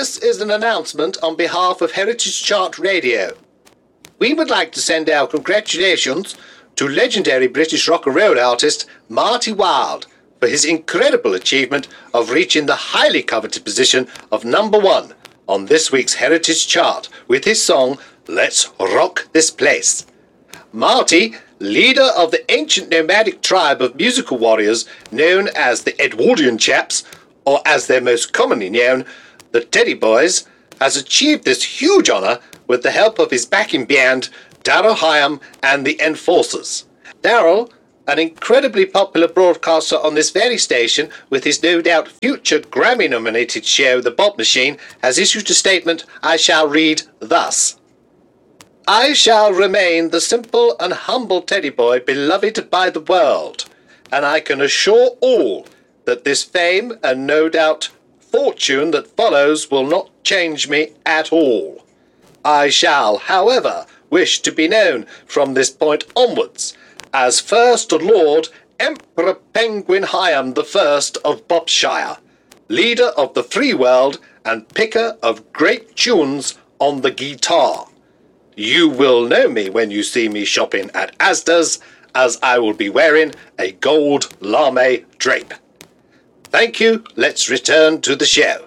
This is an announcement on behalf of Heritage Chart Radio. We would like to send our congratulations to legendary British rock and roll artist Marty Wilde for his incredible achievement of reaching the highly coveted position of number 1 on this week's Heritage Chart with his song Let's Rock This Place. Marty, leader of the ancient nomadic tribe of musical warriors known as the Edwardian Chaps, or as they're most commonly known, the Teddy Boys, has achieved this huge honour with the help of his backing band, Darrell Hyam and the Enforcers. Darrell, an incredibly popular broadcaster on this very station with his no doubt future Grammy-nominated show The Bob Machine, has issued a statement I shall read thus. I shall remain the simple and humble Teddy Boy beloved by the world, and I can assure all that this fame and no doubt fortune that follows will not change me at all. I shall, however, wish to be known from this point onwards as First Lord Emperor Penguin Hyam the First of Bobshire, leader of the free world and picker of great tunes on the guitar. You will know me when you see me shopping at Asda's, as I will be wearing a gold lame drape. Thank you. Let's return to the show.